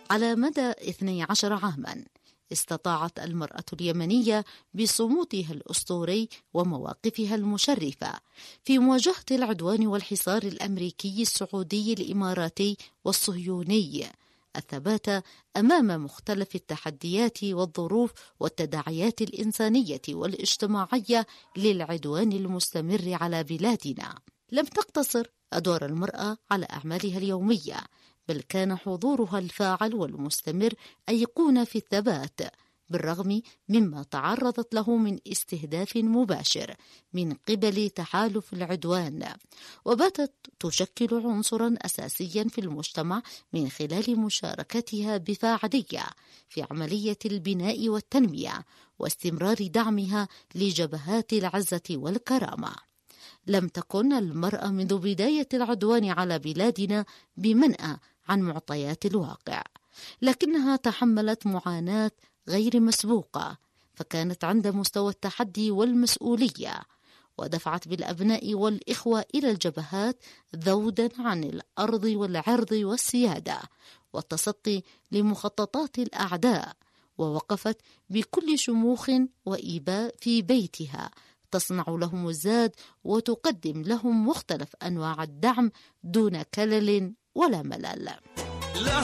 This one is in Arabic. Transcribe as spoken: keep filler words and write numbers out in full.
على مدى اثني عشر عاما استطاعت المرأة اليمنية بصمودها الأسطوري ومواقفها المشرفة في مواجهة العدوان والحصار الأمريكي السعودي الإماراتي والصهيوني الثبات أمام مختلف التحديات والظروف والتداعيات الإنسانية والاجتماعية للعدوان المستمر على بلادنا. لم تقتصر أدوار المرأة على أعمالها اليومية، بل كان حضورها الفاعل والمستمر أيقونة في الثبات بالرغم مما تعرضت له من استهداف مباشر من قبل تحالف العدوان، وباتت تشكل عنصرا أساسيا في المجتمع من خلال مشاركتها بفاعلية في عملية البناء والتنمية واستمرار دعمها لجبهات العزة والكرامة. لم تكن المرأة منذ بداية العدوان على بلادنا بمنأى عن معطيات الواقع، لكنها تحملت معاناة غير مسبوقة، فكانت عند مستوى التحدي والمسؤولية، ودفعت بالأبناء والإخوة إلى الجبهات ذودا عن الأرض والعرض والسيادة والتصدي لمخططات الأعداء، ووقفت بكل شموخ وإيباء في بيتها تصنع لهم الزاد وتقدم لهم مختلف أنواع الدعم دون كلل ولا ملل. لا